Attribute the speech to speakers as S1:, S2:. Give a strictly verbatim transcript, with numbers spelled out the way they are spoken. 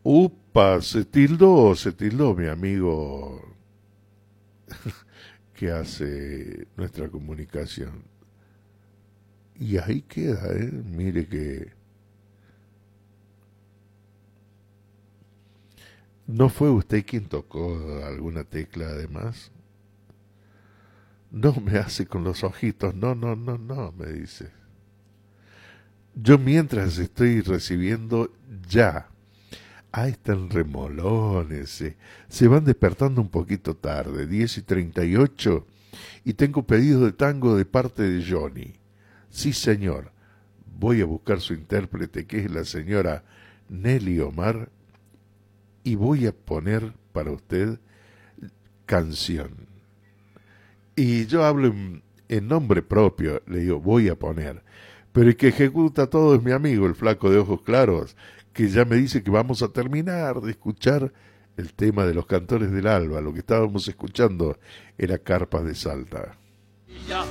S1: Upa, se tildó, se tildó mi amigo que hace nuestra comunicación. Y ahí queda, ¿eh? Mire que... ¿No fue usted quien tocó alguna tecla además? No me hace con los ojitos, no, no, no, no, me dice. Yo mientras estoy recibiendo ya. Ah, están remolones, se, se van despertando un poquito tarde, diez y treinta y ocho, y tengo pedido de tango de parte de Johnny. Sí, señor, voy a buscar su intérprete, que es la señora Nelly Omar, y voy a poner para usted canción. Y yo hablo en, en nombre propio, le digo, voy a poner. Pero el que ejecuta todo es mi amigo, el flaco de ojos claros, que ya me dice que vamos a terminar de escuchar el tema de los cantores del alba. Lo que estábamos escuchando era Carpas de Salta.
S2: Ya